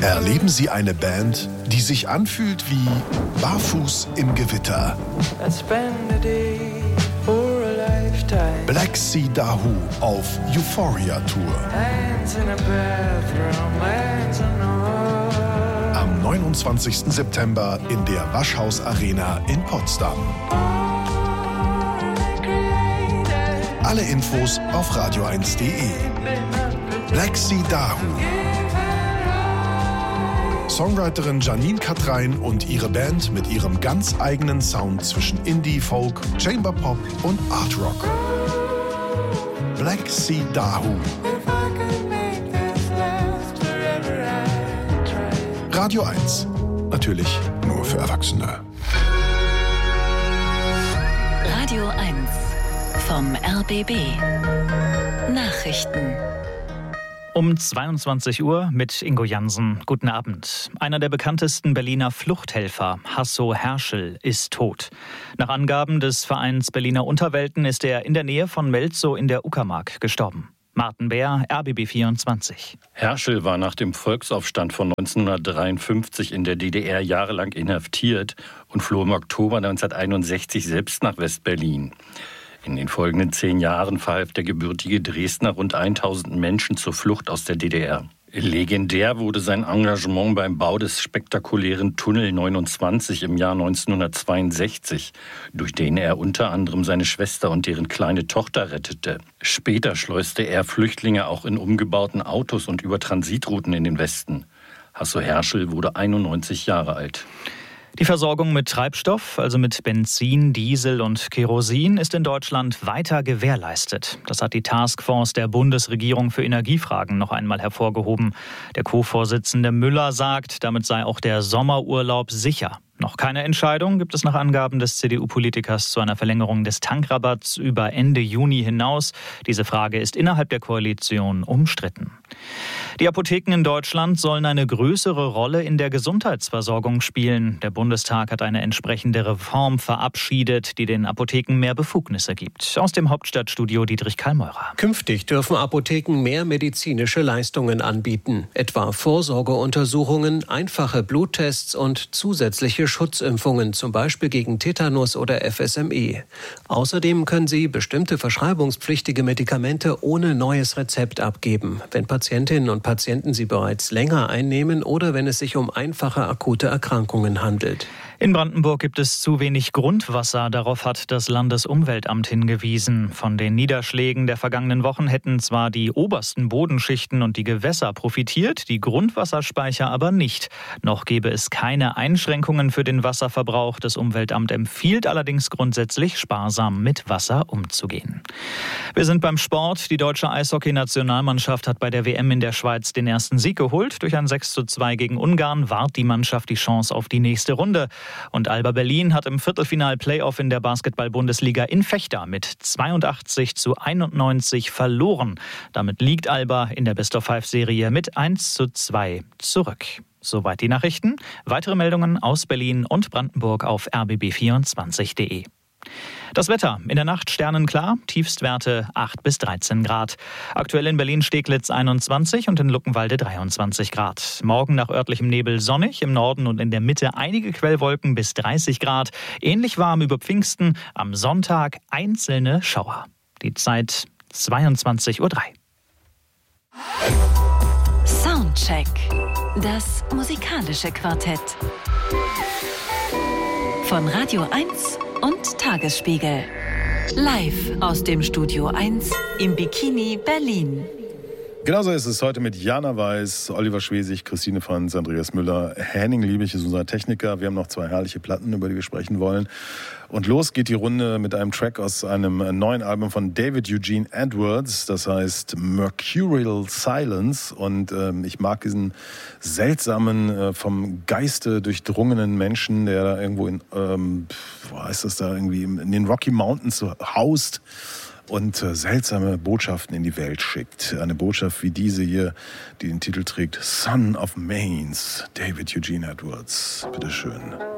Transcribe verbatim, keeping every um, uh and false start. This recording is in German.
Erleben Sie eine Band, die sich anfühlt wie Barfuß im Gewitter. Black Sea Dahoo auf Euphoria Tour. Am neunundzwanzigsten September in der Waschhaus Arena in Potsdam. Alle Infos auf radio eins punkt de. Black Sea Dahoo. Songwriterin Janine Katrein und ihre Band mit ihrem ganz eigenen Sound zwischen Indie, Folk, Chamber Pop und Art Rock. Black Sea Dahoo. Radio eins. Natürlich nur für Erwachsene. Radio eins vom R B B. Nachrichten. Um zweiundzwanzig Uhr mit Ingo Jansen. Guten Abend. Einer der bekanntesten Berliner Fluchthelfer, Hasso Herschel, ist tot. Nach Angaben des Vereins Berliner Unterwelten ist er in der Nähe von Melzow in der Uckermark gestorben. Martin Bär, R B B vierundzwanzig. Herschel war nach dem Volksaufstand von neunzehnhundertdreiundfünfzig in der D D R jahrelang inhaftiert und floh im Oktober neunzehnhunderteinundsechzig selbst nach West-Berlin. In den folgenden zehn Jahren verhalf der gebürtige Dresdner rund tausend Menschen zur Flucht aus der D D R. Legendär wurde sein Engagement beim Bau des spektakulären Tunnel neunundzwanzig im Jahr neunzehnhundertzweiundsechzig, durch den er unter anderem seine Schwester und deren kleine Tochter rettete. Später schleuste er Flüchtlinge auch in umgebauten Autos und über Transitrouten in den Westen. Hasso Herschel wurde einundneunzig Jahre alt. Die Versorgung mit Treibstoff, also mit Benzin, Diesel und Kerosin, ist in Deutschland weiter gewährleistet. Das hat die Taskforce der Bundesregierung für Energiefragen noch einmal hervorgehoben. Der Co-Vorsitzende Müller sagt, damit sei auch der Sommerurlaub sicher. Noch keine Entscheidung gibt es nach Angaben des C D U-Politikers zu einer Verlängerung des Tankrabatts über Ende Juni hinaus. Diese Frage ist innerhalb der Koalition umstritten. Die Apotheken in Deutschland sollen eine größere Rolle in der Gesundheitsversorgung spielen. Der Bundestag hat eine entsprechende Reform verabschiedet, die den Apotheken mehr Befugnisse gibt. Aus dem Hauptstadtstudio Dietrich Kallmeurer. Künftig dürfen Apotheken mehr medizinische Leistungen anbieten, etwa Vorsorgeuntersuchungen, einfache Bluttests und zusätzliche Schutzimpfungen, zum Beispiel gegen Tetanus oder F S M E. Außerdem können sie bestimmte verschreibungspflichtige Medikamente ohne neues Rezept abgeben, wenn Patientinnen und Patienten sie bereits länger einnehmen oder wenn es sich um einfache akute Erkrankungen handelt. In Brandenburg gibt es zu wenig Grundwasser. Darauf hat das Landesumweltamt hingewiesen. Von den Niederschlägen der vergangenen Wochen hätten zwar die obersten Bodenschichten und die Gewässer profitiert, die Grundwasserspeicher aber nicht. Noch gäbe es keine Einschränkungen für den Wasserverbrauch. Das Umweltamt empfiehlt allerdings grundsätzlich, sparsam mit Wasser umzugehen. Wir sind beim Sport. Die deutsche Eishockey-Nationalmannschaft hat bei der W M in der Schweiz den ersten Sieg geholt. Durch ein sechs zu zwei gegen Ungarn wahrt die Mannschaft die Chance auf die nächste Runde. Und Alba Berlin hat im Viertelfinal-Playoff in der Basketball-Bundesliga in Fechter mit zweiundachtzig zu einundneunzig verloren. Damit liegt Alba in der Best-of-Five-Serie mit eins zu zwei zurück. Soweit die Nachrichten. Weitere Meldungen aus Berlin und Brandenburg auf r b b vierundzwanzig punkt de. Das Wetter. In der Nacht sternenklar, Tiefstwerte acht bis dreizehn Grad. Aktuell in Berlin-Steglitz einundzwanzig und in Luckenwalde dreiundzwanzig Grad. Morgen nach örtlichem Nebel sonnig, im Norden und in der Mitte einige Quellwolken bis dreißig Grad. Ähnlich warm über Pfingsten, am Sonntag einzelne Schauer. Die Zeit zweiundzwanzig Uhr drei. Soundcheck. Das musikalische Quartett. Von Radio eins und Tagesspiegel. Live aus dem Studio eins im Bikini Berlin. Genauso ist es heute mit Jana Weiß, Oliver Schwesig, Christine Franz, Andreas Müller. Henning Liebig ist unser Techniker. Wir haben noch zwei herrliche Platten, über die wir sprechen wollen. Und los geht die Runde mit einem Track aus einem neuen Album von David Eugene Edwards. Das heißt Mercurial Silence. Und ähm, ich mag diesen seltsamen, äh, vom Geiste durchdrungenen Menschen, der da irgendwo in, ähm, wo heißt das da, irgendwie in den Rocky Mountains haust und äh, seltsame Botschaften in die Welt schickt. Eine Botschaft wie diese hier, die den Titel trägt Son of Mains, David Eugene Edwards. Bitteschön.